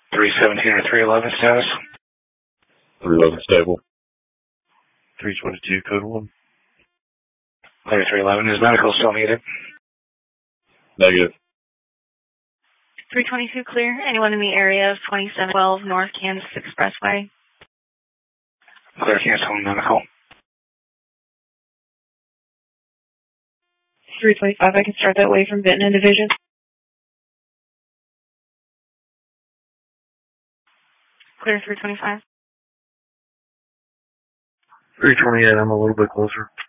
317 or 311 status? 311 stable. 322, code 1. Clear 311. Is medical still needed? Negative. 322 clear. Anyone in the area of 2712 North Kansas Expressway? Clear, cancel medical. 325, I can start that way from Benton Division. Clear 325. 328, I'm a little bit closer.